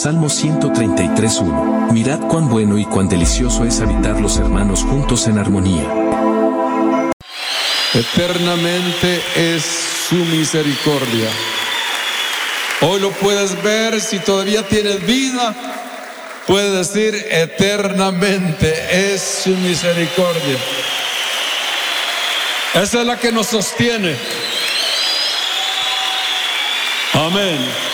Salmo 133:1. Mirad cuán bueno y cuán delicioso es habitar los hermanos juntos en armonía. Eternamente es su misericordia. Hoy lo puedes ver, si todavía tienes vida, puedes decir: eternamente es su misericordia. Esa es la que nos sostiene. Amén.